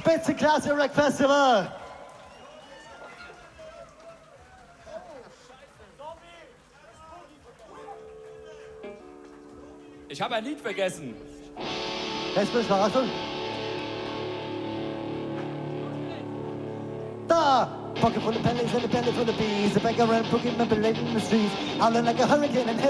Spitzenklasse Rock Festival. Ich habe ein Lied vergessen. Jetzt bist du, Achtung. Da! Pocket full of pennies and a belly full of bees. A beggar and boogie member late in the streets. Howling like a hurricane and